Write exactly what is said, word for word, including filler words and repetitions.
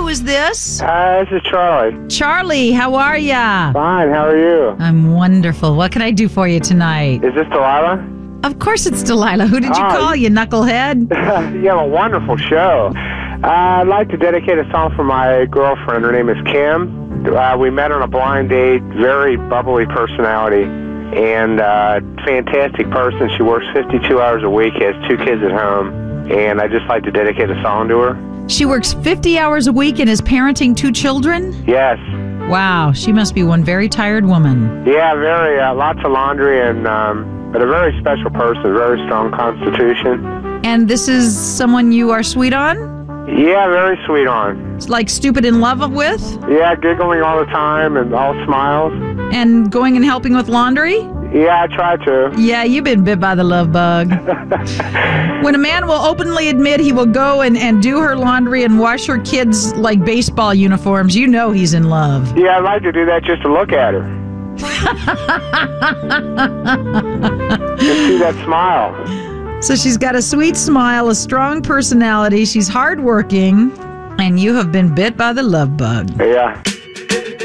Who is this? Uh, this is Charlie. Charlie, how are ya? Fine, how are you? I'm wonderful. What can I do for you tonight? Is this Delilah? Of course it's Delilah. Who did you Oh, call, you knucklehead? You have a wonderful show. Uh, I'd like to dedicate a song for my girlfriend. Her name is Kim. Uh, we met on a blind date, very bubbly personality, and uh, fantastic person. She works fifty-two hours a week, has two kids at home, and I'd just like to dedicate a song to her. She works fifty hours a week and is parenting two children? Yes. Wow, she must be one very tired woman. Yeah, very, uh, lots of laundry, and um, but a very special person, very strong constitution. And this is someone you are sweet on? Yeah, very sweet on. Like stupid in love with? Yeah, giggling all the time and all smiles. And going and helping with laundry? Yeah, I try to. Yeah, you've been bit by the love bug. When a man will openly admit he will go and, and do her laundry and wash her kids' like baseball uniforms, you know he's in love. Yeah, I'd like to do that just to look at her. Just see that smile. So she's got a sweet smile, a strong personality, she's hardworking, and you have been bit by the love bug. Yeah.